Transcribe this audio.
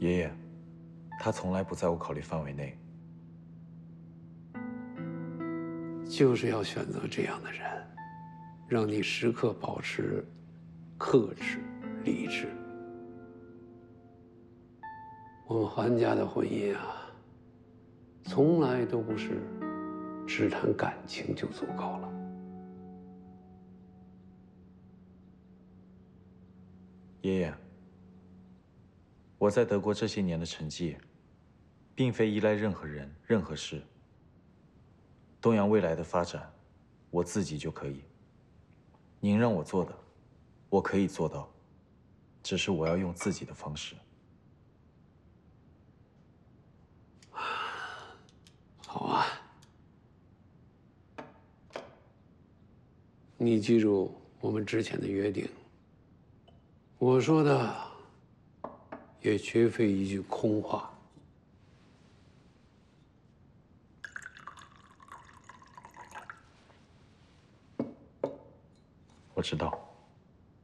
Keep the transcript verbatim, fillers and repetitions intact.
爷爷，他从来不在我考虑范围内。 就是要选择这样的人，让你时刻保持克制、理智。我们韩家的婚姻啊，从来都不是只谈感情就足够了。 爷爷，我在德国这些年的成绩，并非依赖任何人、任何事。东阳未来的发展，我自己就可以。您让我做的，我可以做到，只是我要用自己的方式。 好啊，你记住我们之前的约定。我说的也绝非一句空话。 我知道。